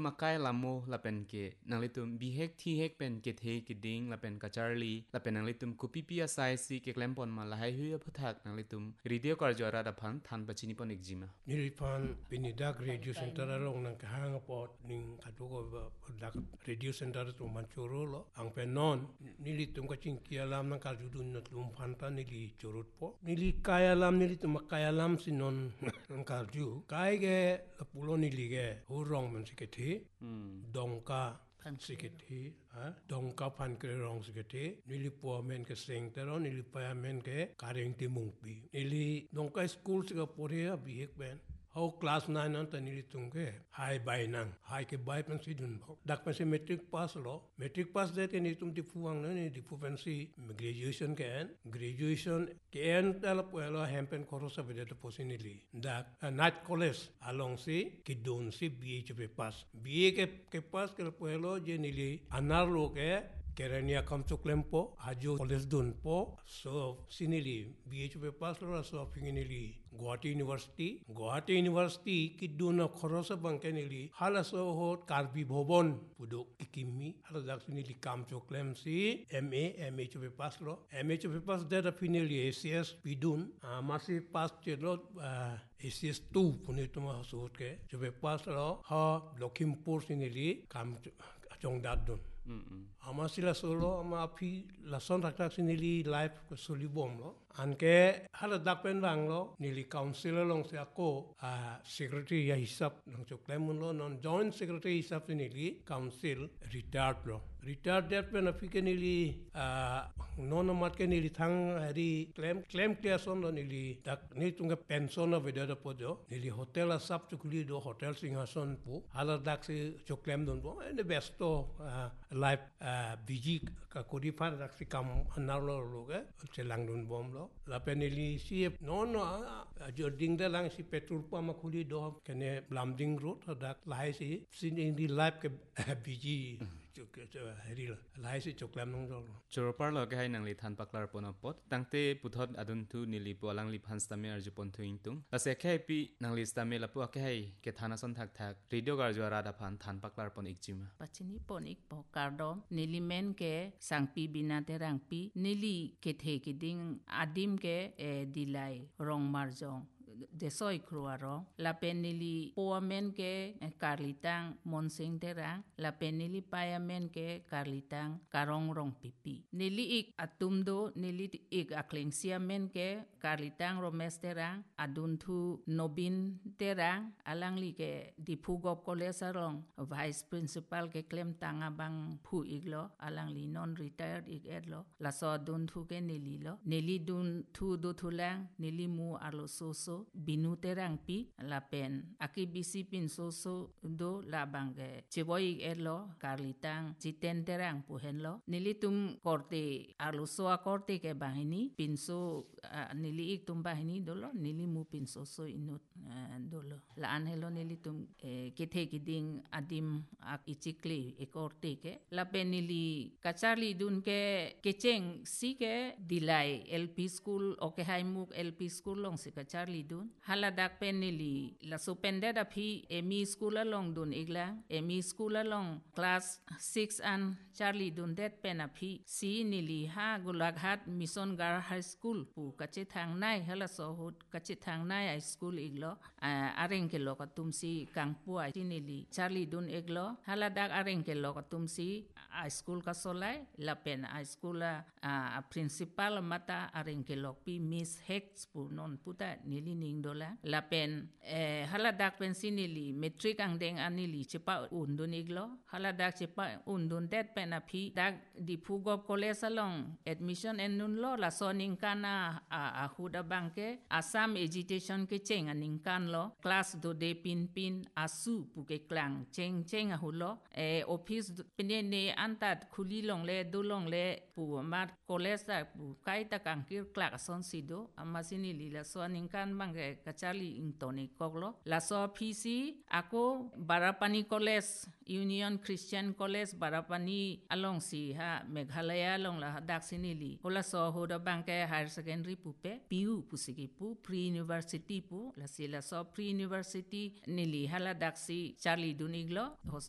tum akai lamo la pen ke nang litum bihek thi hek pen ke the kiding la pen kacharli la pen nang litum kupipi asai si ke klempon ma la hai hu phathak nang litum radio kar jora da phan than pachini pon exima nilifan pinidak radio center along nang kahanga pot ning katuko dak radio center tu manchuro lo ang penon nilitum kaching kialam nang karjudun natlum phanta nili churut po nili kayalam nilitum kayalam sinon nang karju kai ge pulo nili ge urong man siketi dongka siketi dongka pan ke rong siketi nili po men ke seng tero nili pa men ke kareng ti mungpi nili dongka school sika poria bihek ben how class 9 an tanili tungke high by nang high ke by pen si dun dak pen si metric pass lo metric pass de ni tum ti fuang ni di fu pen si graduation ke en dal po lo hempen korosa bede to posinili dak night college along si kidon si bhp pass ke pass ke po lo je nili anar lo ke Kerania kam choklempo ajo college dun po so sinili BHP pass lo so finginili Guwahati University ki duna khorosa bangkenili hala so hot karbi bhobon pudok ikimi hala dak sinili kam choklem si MHP pass lo MHP pass da finili ACS pidun masi pass chelo ACS 2 punituma hasot ke jobe pass lo ha Lokhimpur sinili kam chongdat dun amasila solo ama api lason rakrak sinili live ko solibom lo anke hala dakpen bang lo nili councilor long se ako secretary ya hisap nang choklemun lo non joint secretary hisap sinili council retired that pen afike nili non mat ke nili thang hari claim clear son lo nili dak ni tunga pension of vedada podo nili hotel asap chukuli do hotel singhason pu hala dak se choklem don bo and the besto live biji ka kodi far dak si kam analo loge chelang dun bom lo la penili si non jo ding da lang si petrol pump khuli do kene blamding road dak lai si sin in the live ke biji heri lai si choklam nong do choropar lo ke hai nang li than paklar pon pot tangte puthot adun thu nili polang li phans tame arju pon thu ingtung la se khai pi nang li stame la pu ke hai ke thana son thak radio gar jwara da phan than paklar pon ikjima pachini pon ik po kardom nili men ke sangpi binate rangpi nili ke the ki ding adim ke dilai rong marjong desoi kruaro la penili poamen ke karlitang monsing terang la penili payamen ke karlitang karong rong pipi nili ik atumdo nili ik aklengsia men ke karlitang romes terang adun thu nobin terang alangli ke dipugop kolesarong vice principal ke klem tanga bang phu iglo alangli non retired ik edlo la so dun thu ke nili lo nili dun thu do thulang nili mu alo so binu terang pi la pen aki bisi pin so do la bange cheboy elo karlitang jiten terang puhen lo nilitum korte alu so korte ke bahini pinso nili ik tum bahini dolo nili mu pinso so inut dolo la anhelo nilitum kethe kiding adim ak ichikli ekorte ke la pen nili kacharli dun ke kecheng si ke dilai LP school oke haimuk LP school long si kacharli dun hala dak penili la supende da phi emi school along dun igla emi school along class 6 and charlie dun det pena phi si nili ha gulaghat mission gar high school pu kache thang nai hala so hut kache thang nai high school iglo areng ke lo tumsi kangpu ai nili charlie dun iglo hala dak areng ke lo tumsi high school ka solai la pen high school principal mata areng ke lo pi miss hex pu non puta nili ning dola la pen hala dak pen sinili metric ang deng anili chepa undun iglo hala dak chepa undun det pen aphi dak di phugop college along admission enun lo la soning kana a huda banke Assam education ke cheng aning kan lo class do de pin asu pu ke klang cheng a hulo office pene ne antat khuli long le do long le pu mat college pu kai ta kang kir klak son sido amasinili la soning kan bange kachali intoni koglo la so PC ako Barapani College Union Christian College Barapani along si ha Meghalaya along la dak sinili kola so hoda banke higher secondary pupe PU pusigi pu pre university pu la so pre university nili hala dak si Charlie Duniglo